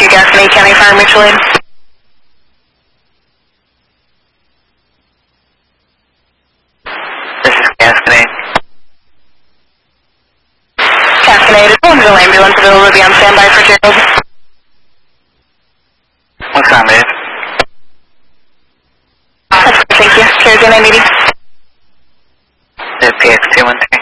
Gasconade County Fire Mutual Aid. This is Gasconade. Gasconade, is Owensville ambulance available to be on standby for Gerald? What's on, babe? That's great, thank you. Carrier 980. The PX213.